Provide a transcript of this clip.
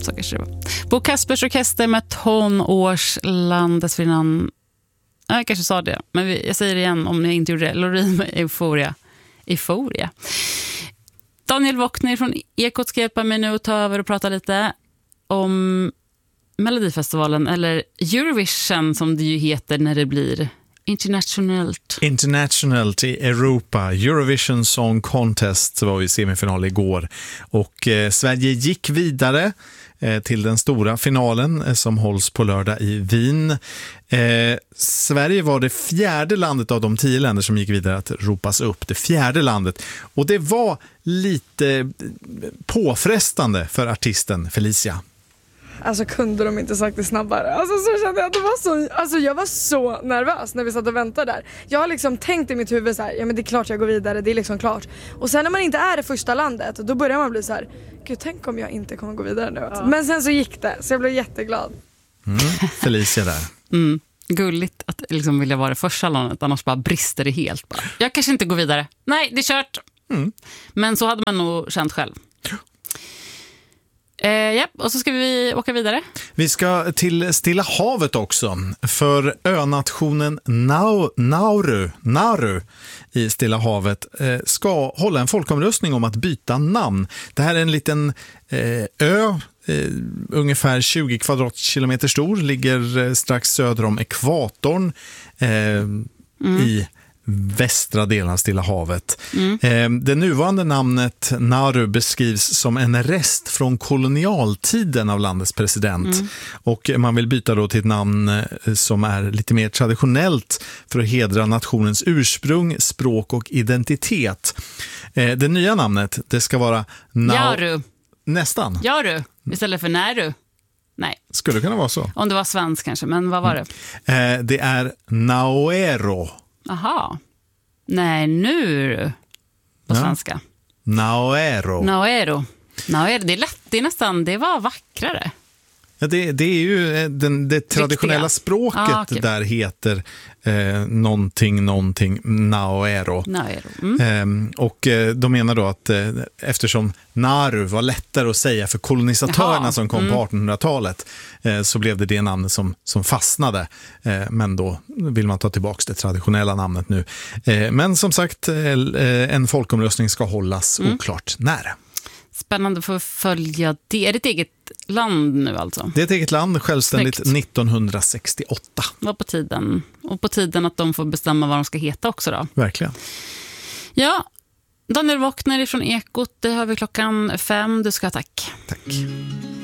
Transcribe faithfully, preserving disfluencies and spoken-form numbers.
Så kanske det var. Bo Kaspers orkester med tonårsland dessförinnan. Jag kanske sa det, men jag säger det igen om ni inte gjorde det. Loreen med Euphoria. Euphoria. Daniel Wockner från Ekot ska hjälpa mig nu att ta över och prata lite om Melodifestivalen, eller Eurovision som det ju heter när det blir internationellt. Internationellt i Europa. Eurovision Song Contest var i semifinal igår. Och eh, Sverige gick vidare eh, till den stora finalen eh, som hålls på lördag i Wien. Eh, Sverige var det fjärde landet av de tio länder som gick vidare att ropas upp. Det fjärde landet. Och det var lite påfrestande för artisten Felicia. Alltså kunde de inte sagt det snabbare? Alltså så kände jag att det var så, alltså jag var så nervös när vi satt och väntade där. Jag har liksom tänkt i mitt huvud så här, ja men det är klart jag går vidare, det är liksom klart. Och sen när man inte är det första landet, då börjar man bli så här, gud tänk om jag inte kommer gå vidare nu. Ja. Men sen så gick det, så jag blev jätteglad. Mm, Felicia där. Mm, gulligt att liksom vilja vara det första landet, annars bara brister det helt. Bara. Jag kanske inte går vidare. Nej, det är kört. Mm. Men så hade man nog känt själv. Eh, ja, och så ska vi åka vidare. Vi ska till Stilla havet också. För önationen Nau, Nauru, Nauru i Stilla havet eh, ska hålla en folkomröstning om att byta namn. Det här är en liten eh, ö, eh, ungefär tjugo kvadratkilometer stor. Ligger eh, strax söder om ekvatorn eh, mm. i västra delen av Stilla havet. Mm. Eh, det nuvarande namnet Nauru beskrivs som en rest från kolonialtiden av landets president. Mm. Och man vill byta då till ett namn som är lite mer traditionellt för att hedra nationens ursprung, språk och identitet. Eh, det nya namnet, det ska vara Na- Jaru. Nästan. Jaru, istället för Naru. Nej. Skulle kunna vara så. Om det var svensk kanske, men vad var det? Mm. Eh, det är Nauero. Aha. Nej, nu på svenska. Ja. Nauero. Nauero. Nauero. Det är lätt, det är nästan, det var vackrare. Ja, det, det är ju den, det traditionella Riktiga. språket ah, okay. där heter eh, någonting, någonting, Nauero. Nauero. Mm. Eh, och eh, de menar då att eh, eftersom Naru var lättare att säga för kolonisatörerna Jaha. som kom mm. på artonhundratalet eh, så blev det det namnet som, som fastnade. Eh, men då vill man ta tillbaka det traditionella namnet nu. Eh, men som sagt, eh, en folkomröstning ska hållas mm. oklart när. Spännande för att följa det. Är det ett eget land nu alltså? Det är ett eget land, självständigt Snyggt. nittonhundrasextioåtta. Var på tiden. Och på tiden att de får bestämma vad de ska heta också då. Verkligen. Ja, Daniel Wockner från Ekot. Det har vi klockan fem. Du ska ha tack. Tack.